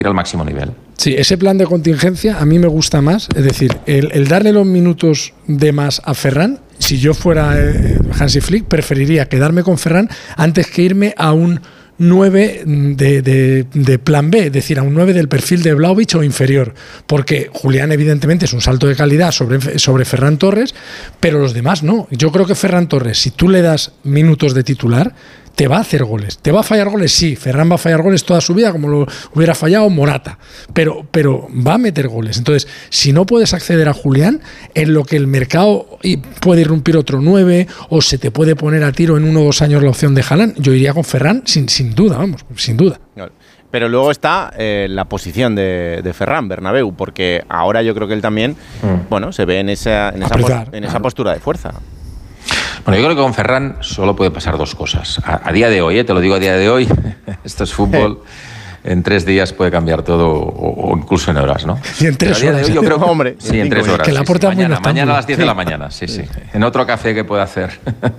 al máximo nivel. Sí, ese plan de contingencia a mí me gusta más, es decir, el darle los minutos de más a Ferran. Si yo fuera Hansi Flick, preferiría quedarme con Ferran antes que irme a un 9 de plan B, es decir, a un 9 del perfil de Vlahovic o inferior, porque Julián evidentemente es un salto de calidad sobre Ferran Torres, pero los demás no. Yo creo que Ferran Torres, si tú le das minutos de titular, te va a hacer goles. ¿Te va a fallar goles? Sí, Ferran va a fallar goles toda su vida, como lo hubiera fallado Morata, pero va a meter goles. Entonces, si no puedes acceder a Julián, en lo que el mercado puede irrumpir otro 9, o se te puede poner a tiro en 1 o 2 años la opción de Haaland, yo iría con Ferran sin duda, vamos, sin duda. Pero luego está la posición de Ferran Bernabéu, porque ahora yo creo que él también se ve en esa postura de fuerza. Bueno, yo creo que con Ferran solo puede pasar 2 cosas. A día de hoy, te lo digo a día de hoy, esto es fútbol, en 3 días puede cambiar todo, o incluso en horas, ¿no? Y en 3 horas. Hoy, yo creo que sí, en 3 horas. Que la puerta mañana a las 10 de la mañana, sí. En otro café que pueda hacer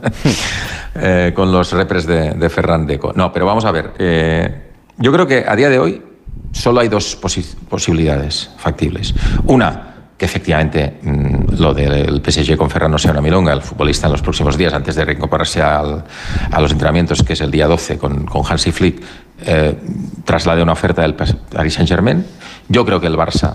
con los repres de Ferran Deco. No, pero vamos a ver. Yo creo que a día de hoy solo hay 2 posibilidades factibles. Una, que efectivamente lo del PSG con Ferran no sea una milonga, el futbolista en los próximos días, antes de reincorporarse a los entrenamientos, que es el día 12 con Hansi Flick, traslade una oferta del Paris Saint-Germain. Yo creo que el Barça,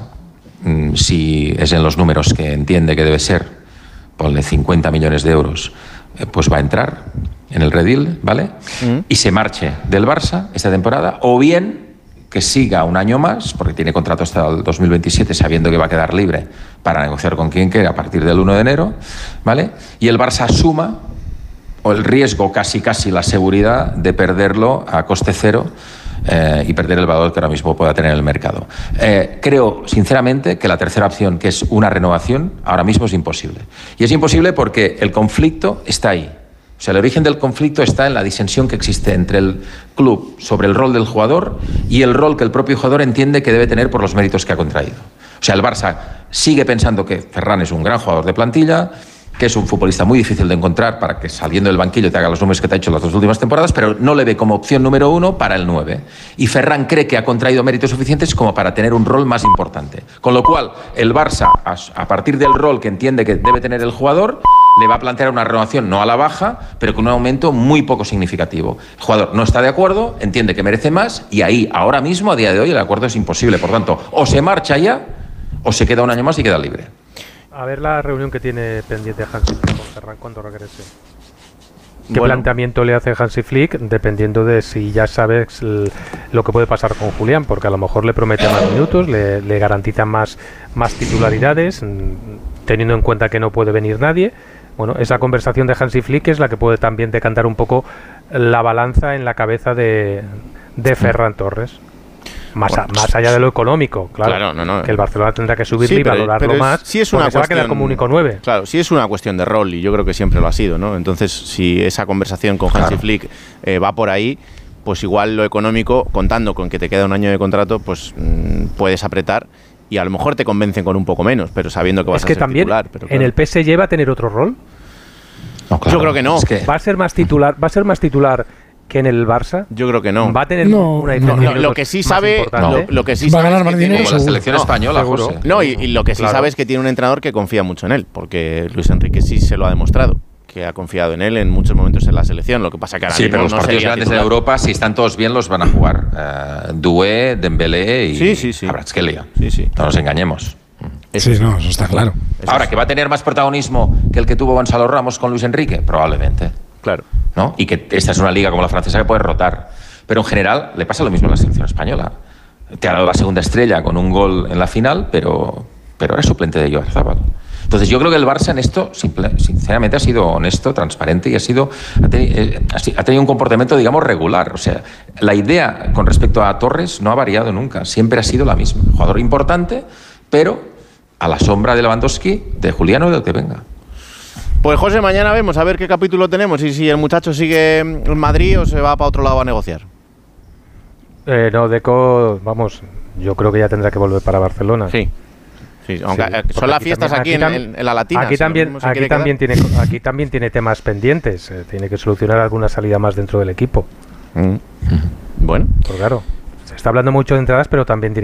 si es en los números que entiende que debe ser, ponle 50 millones de euros, pues va a entrar en el redil, ¿vale? Y se marche del Barça esta temporada, o bien que siga un año más, porque tiene contrato hasta el 2027, sabiendo que va a quedar libre para negociar con quien quiera a partir del 1 de enero, ¿vale? Y el Barça asuma el riesgo, casi la seguridad de perderlo a coste cero y perder el valor que ahora mismo pueda tener en el mercado. Creo, sinceramente, que la tercera opción, que es una renovación, ahora mismo es imposible. Y es imposible porque el conflicto está ahí. O sea, el origen del conflicto está en la disensión que existe entre el club sobre el rol del jugador y el rol que el propio jugador entiende que debe tener por los méritos que ha contraído. O sea, el Barça sigue pensando que Ferran es un gran jugador de plantilla, que es un futbolista muy difícil de encontrar para que saliendo del banquillo te haga los números que te ha hecho las 2 últimas temporadas, pero no le ve como opción número 1 para el 9. Y Ferran cree que ha contraído méritos suficientes como para tener un rol más importante. Con lo cual, el Barça, a partir del rol que entiende que debe tener el jugador, le va a plantear una renovación no a la baja, pero con un aumento muy poco significativo. El jugador no está de acuerdo, entiende que merece más, y ahí, ahora mismo, a día de hoy, el acuerdo es imposible. Por tanto, o se marcha ya, o se queda un año más y queda libre. A ver la reunión que tiene pendiente Hansi Flick con Ferran cuando regrese. ¿Qué planteamiento le hace Hansi Flick? Dependiendo de si ya sabes lo que puede pasar con Julián, porque a lo mejor le promete más minutos, le garantiza más titularidades, teniendo en cuenta que no puede venir nadie. Bueno, esa conversación de Hansi Flick es la que puede también decantar un poco la balanza en la cabeza de Ferran Torres. Más allá de lo económico, claro, que el Barcelona tendrá que subirle y valorarlo más, sí es porque se va a quedar como único 9. Claro, sí es una cuestión de rol, y yo creo que siempre lo ha sido, ¿no? Entonces, si esa conversación con Hansi Flick va por ahí, pues igual lo económico, contando con que te queda un año de contrato, pues puedes apretar, y a lo mejor te convencen con un poco menos, pero sabiendo que vas a ser titular. Pero en el PSG va a tener otro rol. No, claro. Yo creo que no. Va a ser más titular que en el Barça. Yo creo que no. Va a tener una diferencia. Lo que sí sabe, lo que sí va a sabe ganar más dinero como la selección española, José. No, y lo que sí sabe es que tiene un entrenador que confía mucho en él, porque Luis Enrique sí se lo ha demostrado, que ha confiado en él en muchos momentos en la selección. Lo que pasa que ahora mismo pero los partidos grandes de Europa, si están todos bien, los van a jugar Doué, Dembélé y Kvaratskhelia. Sí. No nos engañemos. Eso está claro. Ahora, ¿que va a tener más protagonismo que el que tuvo Gonzalo Ramos con Luis Enrique? Probablemente. Claro. ¿No? Y que esta es una liga como la francesa que puede rotar. Pero en general le pasa lo mismo a la selección española. Te ha dado la segunda estrella con un gol en la final, pero era suplente de Oyarzabal. Entonces yo creo que el Barça en esto, sinceramente, ha sido honesto, transparente y ha tenido un comportamiento, digamos, regular. O sea, la idea con respecto a Torres no ha variado nunca. Siempre ha sido la misma. Jugador importante, pero a la sombra de Lewandowski, de Julián o del que venga. Pues José, mañana vemos a ver qué capítulo tenemos y si el muchacho sigue en Madrid o se va para otro lado a negociar. No, Deco, vamos, yo creo que ya tendrá que volver para Barcelona. Sí, aunque son las fiestas aquí en la Latina. Aquí también tiene temas pendientes. Tiene que solucionar alguna salida más dentro del equipo. Bueno. Pues claro, se está hablando mucho de entradas, pero también